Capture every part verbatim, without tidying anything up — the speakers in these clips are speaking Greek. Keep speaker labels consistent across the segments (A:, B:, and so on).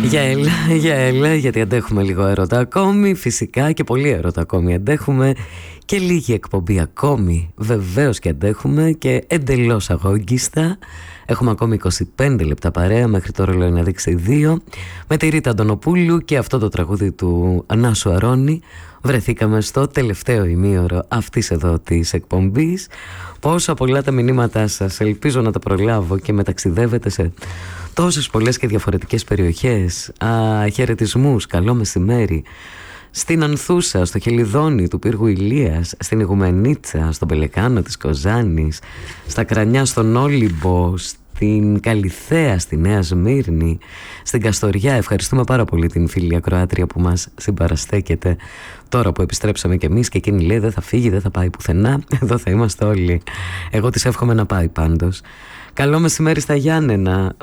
A: Για έλα, για έλα, γιατί αντέχουμε λίγο έρωτα ακόμη, φυσικά, και πολύ έρωτα ακόμη αντέχουμε, και λίγη εκπομπή ακόμη βεβαίως και αντέχουμε, και εντελώς αγόγγιστα. Έχουμε ακόμη είκοσι πέντε λεπτά παρέα μέχρι το ρολόι να δείξει δύο. Με τη Ρίτα Αντωνοπούλου και αυτό το τραγούδι του Ανάσου Αρώνη βρεθήκαμε στο τελευταίο ημίωρο αυτής εδώ της εκπομπής. Πόσα πολλά τα μηνύματά σας, ελπίζω να τα προλάβω, και μεταξιδεύετε σε τόσες πολλές και διαφορετικές περιοχές. Α, χαιρετισμούς, καλό μεσημέρι στην Ανθούσα, στο Χελιδόνι του πύργου Ηλίας, στην Ιγουμενίτσα, στον Πελεκάνο της Κοζάνης, στα Κρανιά, στον Όλυμπο, στην Καλιθέα, στη Νέα Σμύρνη, στην Καστοριά. Ευχαριστούμε πάρα πολύ την φίλη ακροάτρια που μας συμπαραστέκεται τώρα που επιστρέψαμε κι εμείς, και εκείνη λέει δεν θα φύγει, δεν θα πάει πουθενά, εδώ θα είμαστε όλοι. Εγώ της εύχομαι να πάει πάντως. Καλό μεσημέρι στα Γιάννενα,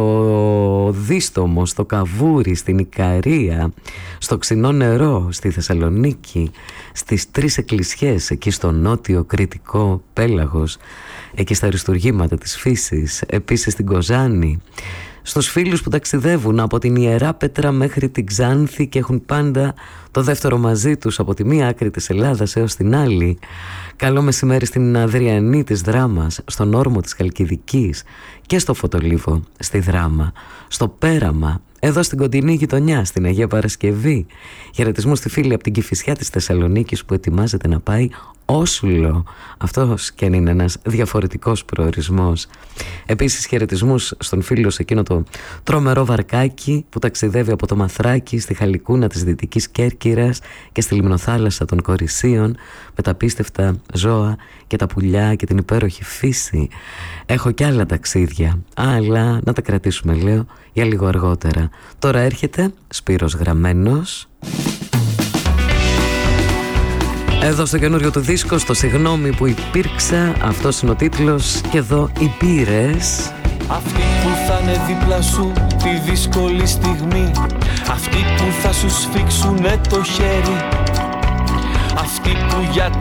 A: στο Δίστομο, στο Καβούρι, στην Ικαρία, στο Ξινό Νερό, στη Θεσσαλονίκη, στις Τρεις Εκκλησιές, εκεί στο νότιο κρητικό πέλαγος, εκεί στα αριστουργήματα της φύσης, επίσης στην Κοζάνη, στους φίλους που ταξιδεύουν από την Ιερά Πέτρα μέχρι την Ξάνθη και έχουν πάντα το δεύτερο μαζί τους από τη μία άκρη της Ελλάδας έως την άλλη. Καλό μεσημέρι στην Αδριανή της Δράμας, στον Όρμο της Χαλκιδικής και στο Φωτολίβο στη Δράμα, στο Πέραμα, εδώ στην κοντινή γειτονιά, στην Αγία Παρασκευή. Χαιρετισμούς στη φίλη από την Κηφισιά της Θεσσαλονίκης που ετοιμάζεται να πάει Όσουλο. Αυτός και αν είναι ένας διαφορετικός προορισμός. Επίσης χαιρετισμούς στον φίλο σε εκείνο το τρομερό βαρκάκι που ταξιδεύει από το Μαθράκι στη Χαλικούνα της Δυτικής Κέρκυρας και στη λιμνοθάλασσα των Κορισίων, με τα πίστευτα ζώα και τα πουλιά και την υπέροχη φύση. Έχω κι άλλα ταξίδια, αλλά να τα κρατήσουμε, λέω, για λίγο αργότερα. Τώρα έρχεται Σπύρος Γραμμένος. Εδώ στο καινούριο του δίσκο, στο Συγγνώμη που υπήρξα, αυτός είναι ο τίτλος, και εδώ οι Πύρες.
B: Αυτοί που θα είναι δίπλα σου τη δύσκολη στιγμή, αυτοί που θα σου σφίξουνε το χέρι, αυτοί που για